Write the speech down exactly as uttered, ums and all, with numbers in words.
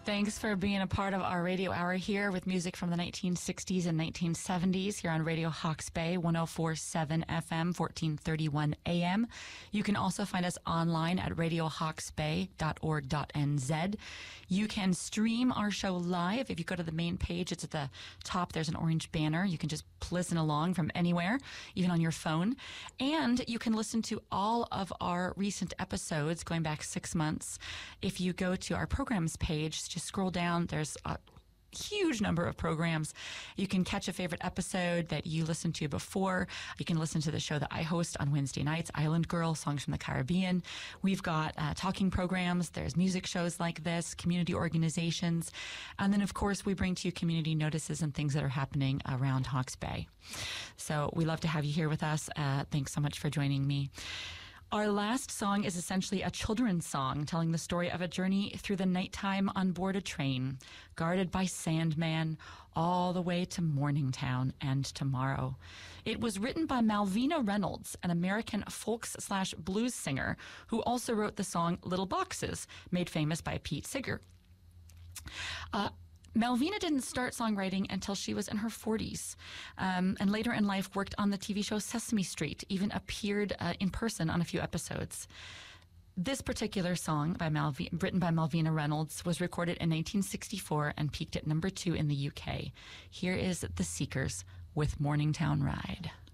Thanks for being a part of our radio hour here with music from the nineteen sixties and nineteen seventies here on Radio Hawke's Bay, one oh four point seven F M, fourteen thirty-one A M. You can also find us online at radio hawks bay dot org dot n z. You can stream our show live. If you go to the main page, it's at the top. There's an orange banner. You can just listen along from anywhere, even on your phone. And you can listen to all of our recent episodes going back six months. If you go to our programs page, just scroll down. There's a huge number of programs. You can catch a favorite episode that you listened to before. You can listen to the show that I host on Wednesday nights, Island Girl, Songs from the Caribbean. We've got uh, talking programs. There's music shows like this, community organizations. And then, of course, we bring to you community notices and things that are happening around Hawke's Bay. So we love to have you here with us. Uh, thanks so much for joining me. Our last song is essentially a children's song telling the story of a journey through the nighttime on board a train, guarded by Sandman, all the way to Morningtown and tomorrow. It was written by Malvina Reynolds, an American folks slash blues singer who also wrote the song Little Boxes, made famous by Pete Seeger. Uh, Malvina didn't start songwriting until she was in her forties, um, and later in life worked on the T V show Sesame Street, even appeared uh, in person on a few episodes. This particular song, by Malvi- written by Malvina Reynolds, was recorded in nineteen sixty-four and peaked at number two in the U K. Here is The Seekers with Morningtown Ride.